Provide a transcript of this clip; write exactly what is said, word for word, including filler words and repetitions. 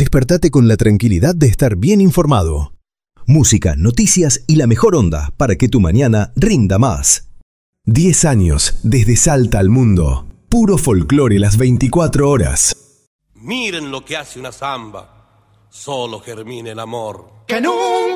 Despertate con la tranquilidad de estar bien informado. Música, noticias y la mejor onda para que tu mañana rinda más. diez años desde Salta al mundo. Puro folclore las veinticuatro horas. Miren lo que hace una samba. Solo germina el amor. Que nunca